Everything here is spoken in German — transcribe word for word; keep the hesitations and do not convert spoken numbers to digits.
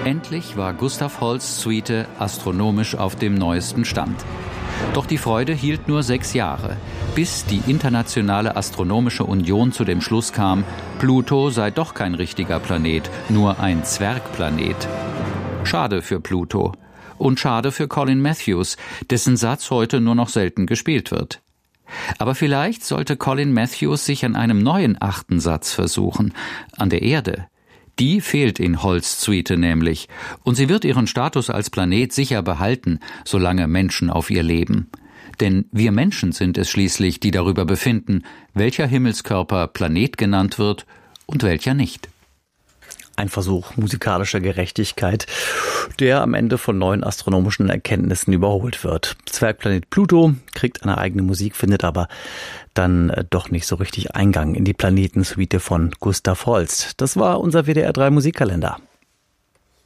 Endlich war Gustav Holsts Suite astronomisch auf dem neuesten Stand. Doch die Freude hielt nur sechs Jahre, bis die Internationale Astronomische Union zu dem Schluss kam, Pluto sei doch kein richtiger Planet, nur ein Zwergplanet. Schade für Pluto. Und schade für Colin Matthews, dessen Satz heute nur noch selten gespielt wird. Aber vielleicht sollte Colin Matthews sich an einem neuen achten Satz versuchen, an der Erde. Die fehlt in Holsts Suite nämlich, und sie wird ihren Status als Planet sicher behalten, solange Menschen auf ihr leben. Denn wir Menschen sind es schließlich, die darüber befinden, welcher Himmelskörper Planet genannt wird und welcher nicht. Ein Versuch musikalischer Gerechtigkeit, der am Ende von neuen astronomischen Erkenntnissen überholt wird. Zwergplanet Pluto kriegt eine eigene Musik, findet aber dann doch nicht so richtig Eingang in die Planetensuite von Gustav Holst. Das war unser W D R drei Musikkalender.